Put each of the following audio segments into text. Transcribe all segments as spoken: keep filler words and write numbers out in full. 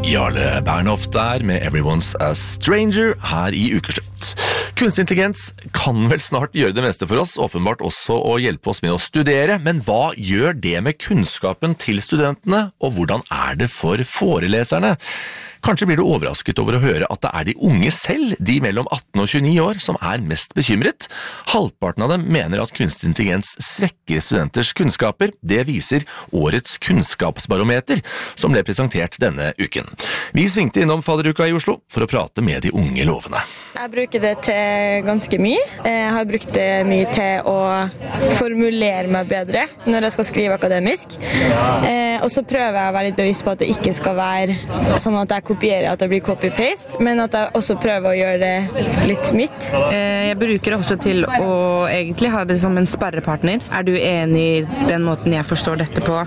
Jarle Bernhoft der med Everyone's a Stranger her i Ukeslutt. Kunstig intelligens kan vel snart gjøre det meste for oss, åpenbart også å hjelpe oss med å studere, men hva gjør det med kunnskapen til studentene, og hvordan er det for foreleserne? Kanskje blir du overrasket over å høre at det er de unge selv, de mellom atten og tjueni år, som er mest bekymret. Halvparten av dem mener at kunstig intelligens svekker studenters kunnskaper. Det viser årets kunnskapsbarometer, som ble presentert denne uken. Vi svingte innom fadderuka i Oslo for å prate med de unge lovene. Jeg bruker det til ganske mye. Jeg har brukt det mye til å formulere meg bedre når jeg skal skrive akademisk. Og så prøver jeg å være litt bevisst på at det ikke skal være sånn at jeg kopierer, at det blir copy-paste, men at jeg også prøver å gjøre det litt mitt. Jeg bruker det også til å egentlig ha det som en sparrepartner. Er du enig i den måten jeg forstår dette på?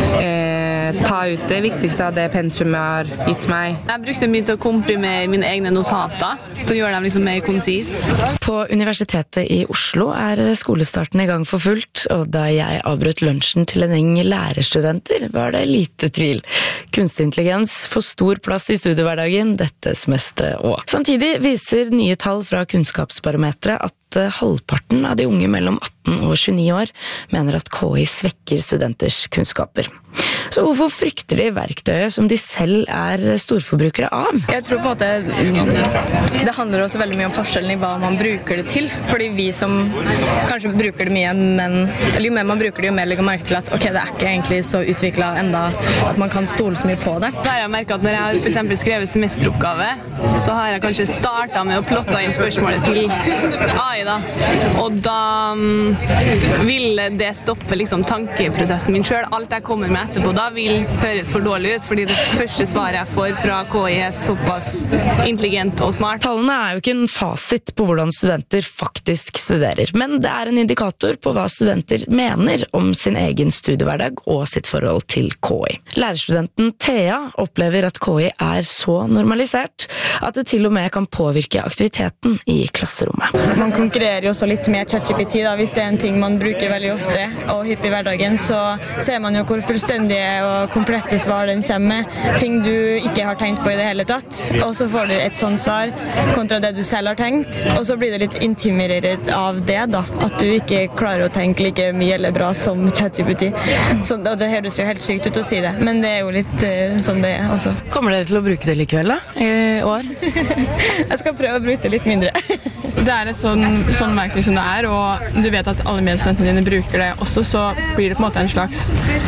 Ta ut det viktigste av det pensum jeg har gitt meg. Jeg brukte mye til å komprimere mine egne notater, til å gjøre dem liksom mer konsis. På Universitetet i Oslo er skolestarten i gang for fullt, og da jeg avbrøt lunsjen til en gjeng lærerstudenter, var det lite tvil. Kunstig intelligens får stor plass i studiehverdagen dette semesteret også. Samtidig viser nye tall fra Kunnskapsbarometeret at halvparten av de unge mellom atten og tjueni år mener at K I svekker studenters kunnskaper. Så hvorfor frykter de verktøyet som de selv er storforbrukere av? Jeg tror på en måte det handler også veldig mye om forskjellen i hva man bruker det til. Fordi vi som kanskje bruker det mye, men eller jo mer man bruker det, jo mer legger merke til at ok, det er ikke egentlig så utviklet enda at man kan stole så mye på det. Da har jeg merket at når jeg har for eksempel skrevet semesteroppgave, så har jeg kanskje startet med å plotte inn spørsmålet til A I da. Og da um, vil det stoppe liksom tankeprosessen min selv. Alt jeg kommer med etterpå da vil høres for dårlig ut, fordi det første svaret jeg får fra K I er såpass intelligent og smart. Tallene er jo ikke en fasit på hvordan studenter faktisk studerer, men det er en indikator på hva studenter mener om sin egen studiehverdag og sitt forhold til K I. Lærerstudenten Thea opplever at K I er så normalisert at det til og med kan påvirke aktiviteten i klasserommet. Man konkurrerer jo også litt med ChatGPT da, hvis det er en ting man bruker veldig ofte og hyppig i hverdagen, så ser man jo hvor fullstendige og komplette svar den kommer med, ting du ikke har tenkt på i det hele tatt, og så får du et sånt svar kontra det du selv har tenkt, og så blir det litt intimideret av det da, at du ikke klarer å tenke like mye eller bra som ChatGPT. Så, og det høres jo helt sykt ut å si det, men det er jo litt uh, sånn det er også. Kommer dere til å bruke det likevel da, i år? Jeg skal prøve å bruke det litt mindre. Det er et sånn, sånn verktøy som det er, og du vet at alle medstudentene dine bruker det også, så blir det på en måte en slags,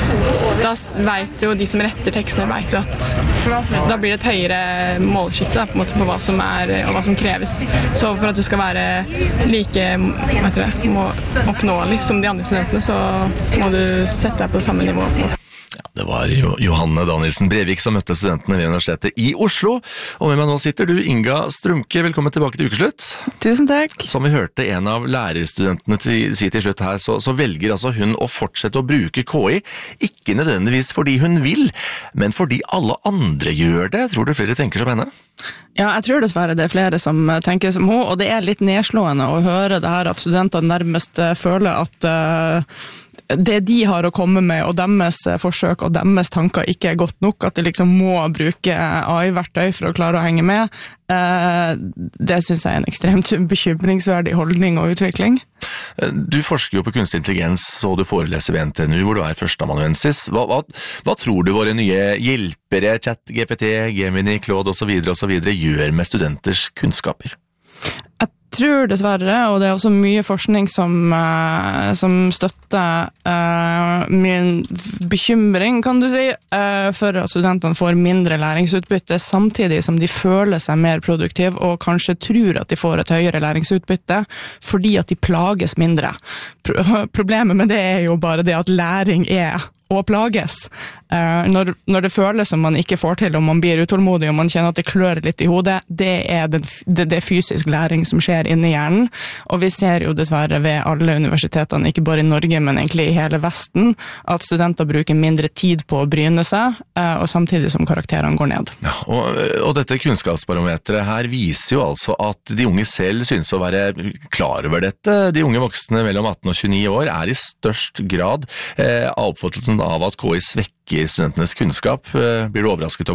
da vet jo de som retter tekstene, vet jo at da blir det et høyere målskikte på, en måte, på hva som er og hva som kreves. Så for at du skal være like vet du, må, oppnåelig som de andre studentene, så må du sette deg på samme nivå. På en måte. Det var Johanne Danielsen Brevik som møtte studentene ved Universitetet i Oslo. Og med meg nå sitter du, Inga Strumke. Velkommen tilbake til Ukeslutt. Tusen takk. Som vi hørte en av lærerstudentene til, si til slutt her, så, så velger altså hun å fortsette å bruke K I. Ikke nødvendigvis fordi hun vil, men fordi alle andre gjør det. Tror du flere tenker som henne? Ja, jeg tror dessverre det er flere som tenker som hun, og det er litt nedslående å høre det her at studenter nærmest føler at uh, det de har å komme med, og deres forsøk og deres tanker ikke er godt nok, at de liksom må bruke A I-verktøy for å klare å henge med, det synes jeg er en ekstremt bekymringsverdig holdning og utvikling. Du forsker jo på kunstig intelligens, og du foreleser ved N T N U, hvor du er førsteamanuensis. Hva, hva, hva tror du våre nye hjelpere, ChatGPT, Gemini, Claude og så videre og så videre gjør med studenters kunnskaper? Jeg tror dessverre, og det er også mye forskning som, uh, som støtter uh, min bekymring, kan du si, uh, for at studentene får mindre læringsutbytte, samtidig som de føler seg mer produktive, og kanskje tror at de får et høyere læringsutbytte, fordi at de plages mindre. Pro- problemet med det er jo bare det at læring er og plages. Uh, når, når det føles som man ikke får til, og man blir utålmodig, og man kjenner at det klør litt i hodet, det er, den, det, det er fysisk læring som skjer inne i hjernen. Og vi ser jo dessverre ved alle universitetene, ikke bare i Norge, men egentlig i hele Vesten, at studenter bruker mindre tid på å bryne seg, uh, og samtidig som karakterene går ned. Ja, og, og dette kunnskapsbarometeret her viser jo altså at de unge selv synes å være klar over dette. De unge voksne mellom atten og tjueni år er i størst grad eh, av oppfattelsen av at K I svekker studentenes kunnskap. Blir du overrasket over det?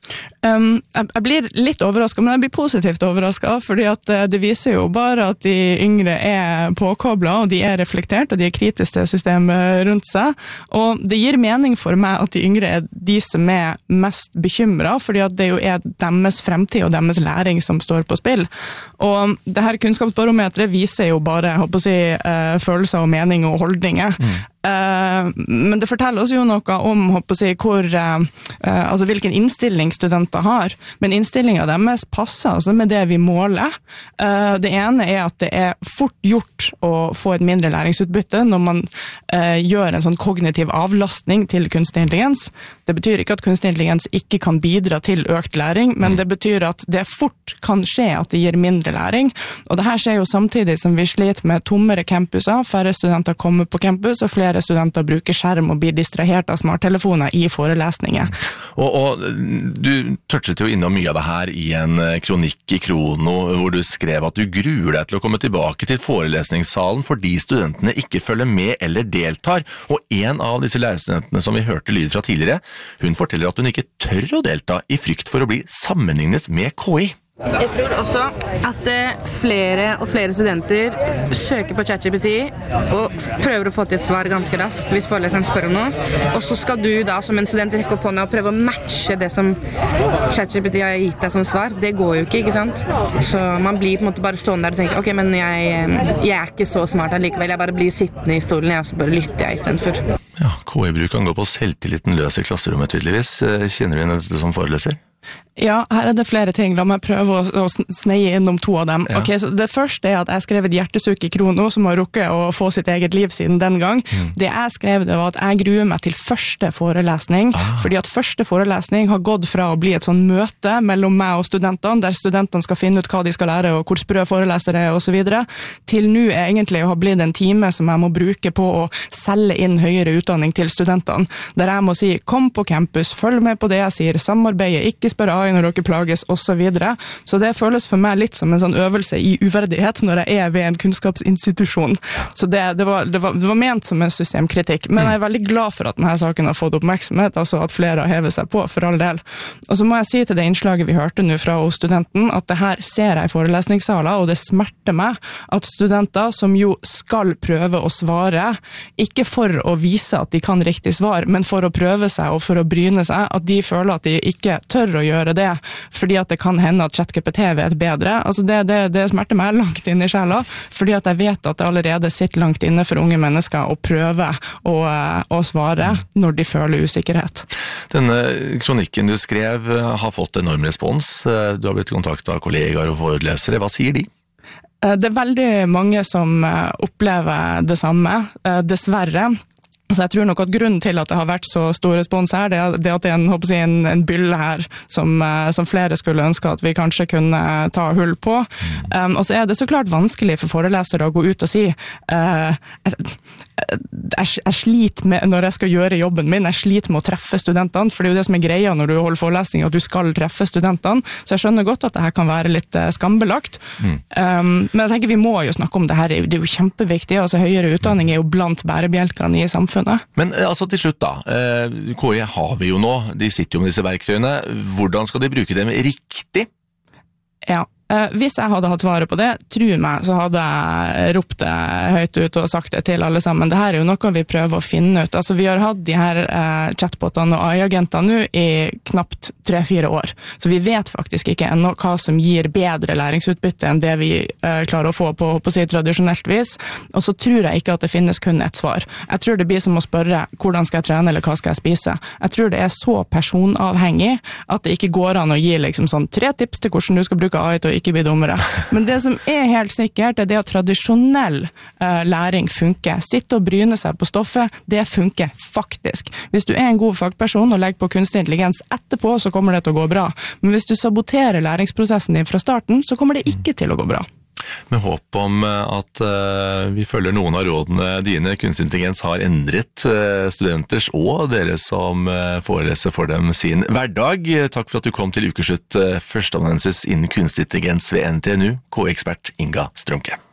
Um, jeg, jeg blir litt overrasket, men jeg blir positivt overrasket, fordi at det viser jo bare at de yngre er påkoblet, og de er reflektert, og de er kritiske til systemet rundt seg. Og det gir mening for meg at de yngre er de som er mest bekymret, fordi at det jo er deres fremtid og deres læring som står på spill. Og det her kunnskapsbarometeret viser jo bare, håper jeg å si, følelser og mening og holdninger. Mm. Uh, men det forteller oss jo noe om håper jeg, hvor, uh, uh, altså hvilken innstilling studenter har. Men innstillingen deres passer altså med det vi måler. Uh, det ene er at det er fort gjort å få et mindre læringsutbytte når man uh, gjør en sånn kognitiv avlastning til kunstig intelligens. Det betyr ikke at kunstig intelligens ikke kan bidra til økt læring, men det betyr at det fort kan skje at det gir mindre læring. Og det her skjer jo samtidig som vi sliter med tommere campuser, færre studenter kommer på campus, og flere studenter bruker skjerm og blir distrahert av smarttelefoner i forelesninger. Og, og du touchet jo innom mye av det her i en kronikk i Krono, hvor du skrev at du gruer deg til å komme tilbake til forelesningssalen fordi studentene ikke følger med eller deltar. Og en av disse lærerstudentene som vi hørte lyd fra tidligere, hun forteller at hun ikke tør å delta i frykt for å bli sammenlignet med K I. Jeg tror også at flere og flere studenter søker på ChatGPT og prøver å få til et svar ganske raskt hvis foreleseren spør om noe. Og så skal du da som en student rekke opp hånda og prøve å matche det som ChatGPT har gitt deg som svar. Det går jo ikke, ikke sant? Så man blir på en måte bare stående der og tenker ok, men jeg, jeg er ikke så smart allikevel. Jeg bare blir sittende i stolen, jeg, og så bare lytter jeg i stedet for. Ja, K I-bruk kan gå på selvtilliten løs i klasserommet tydeligvis. Kjenner du dette som foreleser? Ja, her er det flere ting. La meg prøve å, å sneie innom to av dem. Ja. Okay, så det første er at jeg skrev et hjertesuk i Krono som har rukket å få sitt eget liv siden den gang. Mm. Det jeg skrev det var at jeg gruer meg til første forelesning, ah. fordi at første forelesning har gått fra å bli et sånn møte mellom meg og studentene, der studentene skal finne ut hva de skal lære og hvor sprø forelesere er og så videre, til nå egentlig å ha blitt en time som jeg må bruke på å selge inn høyere utdanning til studentene, der jeg må si, kom på campus, følg med på det jeg sier, samarbeide, ikke spør A I når dere plages, og så videre. Så det føles for meg litt som en sånn øvelse i uverdighet når jeg er ved en kunnskapsinstitusjon. Så det, det, var, det, var, det var ment som en systemkritikk, men jeg er veldig glad for at denne saken har fått oppmerksomhet, altså at flere har hevet seg på, for all del. Og så må jeg si til det innslaget vi hørte nå fra studenten, at det her ser jeg i forelesningssaler, og det smerter meg at studenter som jo skal prøve å svare, ikke for å vise at de kan riktig svar, men for å prøve seg og for å bryne seg, at de føler at de ikke tør å gjøre det, fordi at det kan hende at ChatGPT vet bedre. Altså det, det, det smerter meg langt inn i sjela, fordi at jeg vet at det allerede sitter langt inne for unge mennesker å prøve å, å svare når de føler usikkerhet. Denne kronikken du skrev har fått enorm respons. Du har blitt kontaktet av kollegaer og forelesere. Hva sier de? Det er veldig mange som opplever det samme, dessverre. Så jeg tror nok at grunnen til at det har vært så stor respons her, det er, det at det er en, håper jeg, en, en bylle her som, som flere skulle ønske at vi kanskje kunne ta hull på. Um, og så er det så klart vanskelig for forelesere å gå ut og si uh, jeg, jeg, jeg sliter med, når jeg skal gjøre jobben min, jeg sliter med å treffe studentene, for det er jo det som er greia når du holder forelesning, at du skal treffe studentene. Så jeg skjønner godt at det her kan være litt uh, skambelagt. Mm. Um, men jeg tenker vi må jo snakke om det her, det er jo kjempeviktig, altså høyere utdanning er jo blant bærebjelkene i samfunnet. Men altså til slutt da, K I har vi jo nå, de sitter jo med disse verktøyene, hvordan skal de bruke dem riktig? Ja, eh, hvis jeg hadde hatt svaret på det, tro meg, så hadde jeg ropt det høyt ut og sagt det til alle sammen. Dette er jo noe vi prøver å finne ut. Altså, vi har hatt de her eh, chatbotene og A I-agentene nå i knapt tre-fire år. Så vi vet faktisk ikke ennå hva som gir bedre læringsutbytte enn det vi eh, klarer å få på, på si tradisjonelt vis. Og så tror jeg ikke at det finnes kun et svar. Jeg tror det blir som å spørre hvordan skal jeg trene eller hva skal jeg spise. Jeg tror det er så personavhengig at det ikke går an å gi liksom sånn tre tips til hvordan du skal bruke A I til å ikke bli dummere. Men det som er helt sikkert, er det at tradisjonell uh, læring funker. Sitte og bryne seg på stoffet, det funker faktisk. Hvis du er en god fagperson og legger på kunstig intelligens etterpå, så kommer det til å gå bra. Men hvis du saboterer læringsprosessen din fra starten, så kommer det ikke til å gå bra. Med håp om at uh, vi følger noen av rådene dine, kunstig intelligens har endret uh, studenters og dere som uh, foreleser for dem sin hverdag. Takk for at du kom til Ukeslutt, uh, førsteamanuensis innen kunstig intelligens ved N T N U, K I-ekspert Inga Strømke.